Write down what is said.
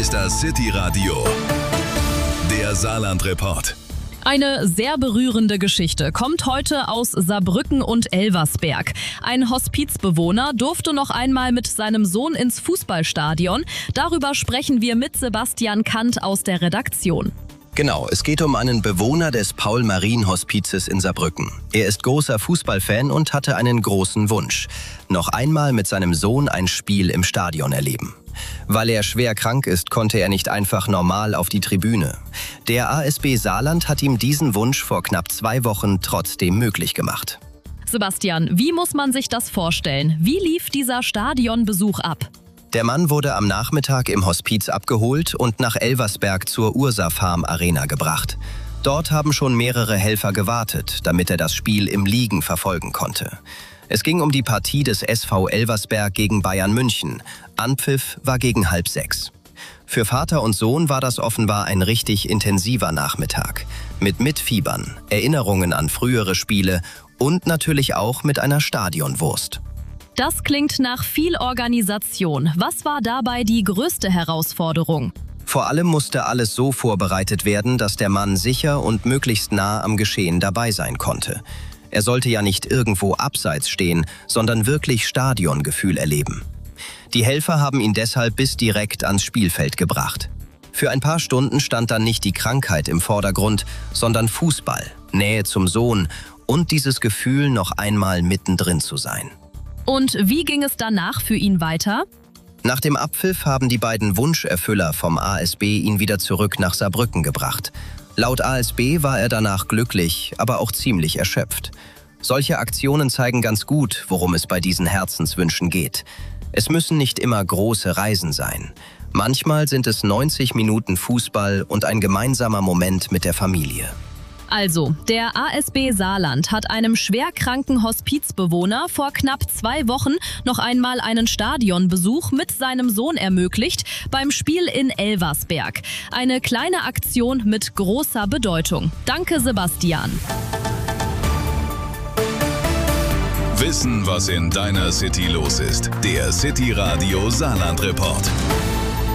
ist das City Radio, der Saarland-Report. Eine sehr berührende Geschichte kommt heute aus Saarbrücken und Elversberg. Ein Hospizbewohner durfte noch einmal mit seinem Sohn ins Fußballstadion. Darüber sprechen wir mit Sebastian Kant aus der Redaktion. Genau, es geht um einen Bewohner des Paul-Marien-Hospizes in Saarbrücken. Er ist großer Fußballfan und hatte einen großen Wunsch: noch einmal mit seinem Sohn ein Spiel im Stadion erleben. Weil er schwer krank ist, konnte er nicht einfach normal auf die Tribüne. Der ASB Saarland hat ihm diesen Wunsch vor knapp 2 Wochen trotzdem möglich gemacht. Sebastian, wie muss man sich das vorstellen? Wie lief dieser Stadionbesuch ab? Der Mann wurde am Nachmittag im Hospiz abgeholt und nach Elversberg zur Ursa-Farm Arena gebracht. Dort haben schon mehrere Helfer gewartet, damit er das Spiel im Liegen verfolgen konnte. Es ging um die Partie des SV Elversberg gegen Bayern München. Anpfiff war gegen 5:30. Für Vater und Sohn war das offenbar ein richtig intensiver Nachmittag. Mit Mitfiebern, Erinnerungen an frühere Spiele und natürlich auch mit einer Stadionwurst. Das klingt nach viel Organisation. Was war dabei die größte Herausforderung? Vor allem musste alles so vorbereitet werden, dass der Mann sicher und möglichst nah am Geschehen dabei sein konnte. Er sollte ja nicht irgendwo abseits stehen, sondern wirklich Stadiongefühl erleben. Die Helfer haben ihn deshalb bis direkt ans Spielfeld gebracht. Für ein paar Stunden stand dann nicht die Krankheit im Vordergrund, sondern Fußball, Nähe zum Sohn und dieses Gefühl, noch einmal mittendrin zu sein. Und wie ging es danach für ihn weiter? Nach dem Abpfiff haben die beiden Wunscherfüller vom ASB ihn wieder zurück nach Saarbrücken gebracht. Laut ASB war er danach glücklich, aber auch ziemlich erschöpft. Solche Aktionen zeigen ganz gut, worum es bei diesen Herzenswünschen geht. Es müssen nicht immer große Reisen sein. Manchmal sind es 90 Minuten Fußball und ein gemeinsamer Moment mit der Familie. Also, der ASB Saarland hat einem schwerkranken Hospizbewohner vor knapp 2 Wochen noch einmal einen Stadionbesuch mit seinem Sohn ermöglicht beim Spiel in Elversberg. Eine kleine Aktion mit großer Bedeutung. Danke, Sebastian. Wissen, was in deiner City los ist. Der City Radio Saarland-Report.